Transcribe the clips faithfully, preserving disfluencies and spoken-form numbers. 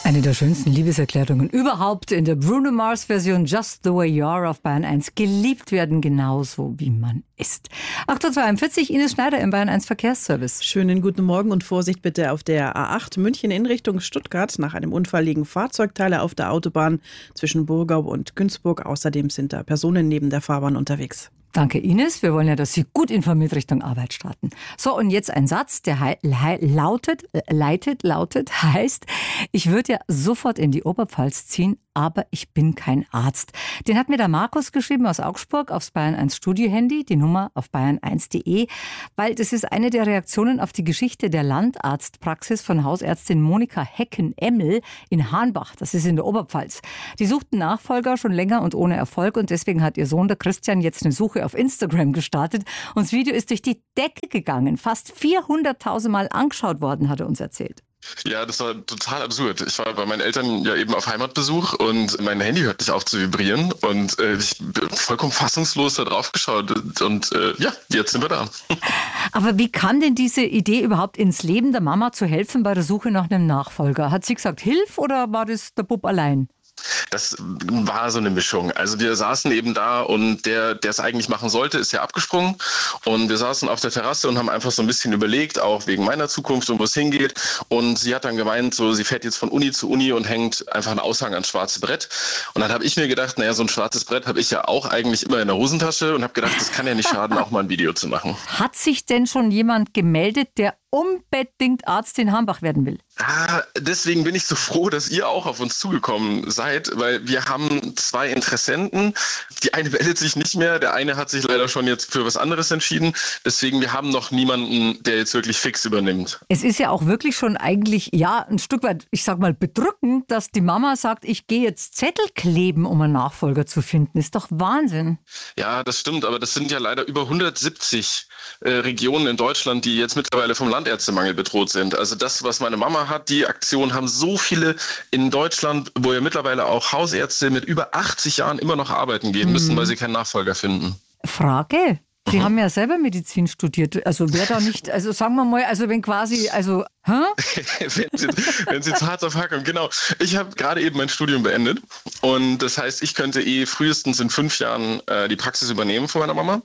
Eine der schönsten Liebeserklärungen überhaupt in der Bruno Mars-Version Just the Way You Are auf Bayern eins. Geliebt werden genauso, wie man ist. acht Uhr zweiundvierzig, Ines Schneider im Bayern eins Verkehrsservice. Schönen guten Morgen und Vorsicht bitte auf der A acht München in Richtung Stuttgart. Nach einem Unfall liegen Fahrzeugteile auf der Autobahn zwischen Burgau und Günzburg. Außerdem sind da Personen neben der Fahrbahn unterwegs. Danke, Ines. Wir wollen ja, dass Sie gut informiert Richtung Arbeit starten. So, und jetzt ein Satz, der hei- lei- lautet, äh, leitet, lautet, heißt, ich würde ja sofort in die Oberpfalz ziehen, aber ich bin kein Arzt. Den hat mir der Markus geschrieben aus Augsburg aufs Bayern eins Studio-Handy, die Nummer auf bayern eins punkt de, weil das ist eine der Reaktionen auf die Geschichte der Landarztpraxis von Hausärztin Monika Hecken-Emmel in Hahnbach. Das ist in der Oberpfalz. Die suchten Nachfolger schon länger und ohne Erfolg und deswegen hat ihr Sohn, der Christian, jetzt eine Suche auf Instagram gestartet und das Video ist durch die Decke gegangen. Fast vierhunderttausend Mal angeschaut worden, hat er uns erzählt. Ja, das war total absurd. Ich war bei meinen Eltern ja eben auf Heimatbesuch und mein Handy hört nicht auf zu vibrieren und äh, ich bin vollkommen fassungslos da drauf geschaut und äh, ja, jetzt sind wir da. Aber wie kam denn diese Idee überhaupt ins Leben der Mama zu helfen bei der Suche nach einem Nachfolger? Hat sie gesagt, hilf oder war das der Bub allein? Das war so eine Mischung. Also wir saßen eben da und der, der es eigentlich machen sollte, ist ja abgesprungen. Und wir saßen auf der Terrasse und haben einfach so ein bisschen überlegt, auch wegen meiner Zukunft und wo es hingeht. Und sie hat dann gemeint, so sie fährt jetzt von Uni zu Uni und hängt einfach einen Aushang ans schwarze Brett. Und dann habe ich mir gedacht, naja, so ein schwarzes Brett habe ich ja auch eigentlich immer in der Hosentasche und habe gedacht, das kann ja nicht schaden, auch mal ein Video zu machen. Hat sich denn schon jemand gemeldet, der unbedingt Arzt in Hambach werden will? Ah, deswegen bin ich so froh, dass ihr auch auf uns zugekommen seid, weil wir haben zwei Interessenten. Die eine meldet sich nicht mehr, der eine hat sich leider schon jetzt für was anderes entschieden. Deswegen, wir haben noch niemanden, der jetzt wirklich fix übernimmt. Es ist ja auch wirklich schon eigentlich, ja, ein Stück weit, ich sag mal, bedrückend, dass die Mama sagt, ich gehe jetzt Zettel kleben, um einen Nachfolger zu finden. Ist doch Wahnsinn. Ja, das stimmt, aber das sind ja leider über hundertsiebzig äh, Regionen in Deutschland, die jetzt mittlerweile vom Landärztemangel bedroht sind. Also das, was meine Mama hat, die Aktion haben so viele in Deutschland, wo ja mittlerweile auch Hausärzte mit über achtzig Jahren immer noch arbeiten gehen müssen, mhm. weil sie keinen Nachfolger finden. Frage? Sie haben ja selber Medizin studiert. Also wer da nicht, also sagen wir mal, also wenn quasi, also, hä? wenn Sie, wenn Sie zu hart auf Hart kommen, genau. Ich habe gerade eben mein Studium beendet und das heißt, ich könnte eh frühestens in fünf Jahren äh, die Praxis übernehmen von meiner Mama.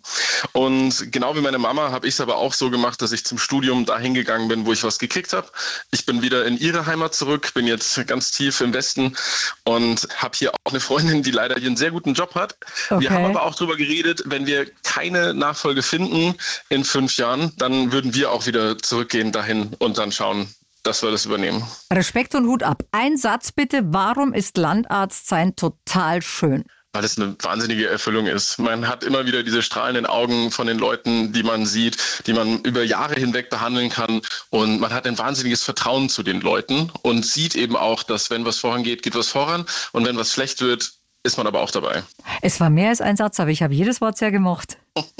Und genau wie meine Mama habe ich es aber auch so gemacht, dass ich zum Studium dahin gegangen bin, wo ich was gekriegt habe. Ich bin wieder in ihre Heimat zurück, bin jetzt ganz tief im Westen und habe hier auch eine Freundin, die leider hier einen sehr guten Job hat. Okay. Wir haben aber auch darüber geredet, wenn wir keine Nachfolge finden in fünf Jahren, dann würden wir auch wieder zurückgehen dahin und dann schauen, dass wir das übernehmen. Respekt und Hut ab. Ein Satz bitte, warum ist Landarzt sein total schön? Weil es eine wahnsinnige Erfüllung ist. Man hat immer wieder diese strahlenden Augen von den Leuten, die man sieht, die man über Jahre hinweg behandeln kann. Und man hat ein wahnsinniges Vertrauen zu den Leuten und sieht eben auch, dass wenn was vorangeht, geht was voran. Und wenn was schlecht wird, ist man aber auch dabei. Es war mehr als ein Satz, aber ich habe jedes Wort sehr gemocht.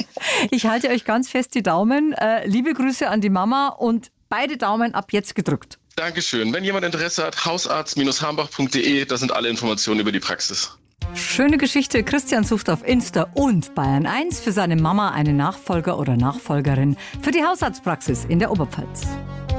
Ich halte euch ganz fest die Daumen. Äh, liebe Grüße an die Mama und beide Daumen ab jetzt gedrückt. Dankeschön. Wenn jemand Interesse hat, hausarzt Bindestrich hambach punkt de, da sind alle Informationen über die Praxis. Schöne Geschichte. Christian sucht auf Insta und Bayern eins für seine Mama einen Nachfolger oder Nachfolgerin für die Hausarztpraxis in der Oberpfalz.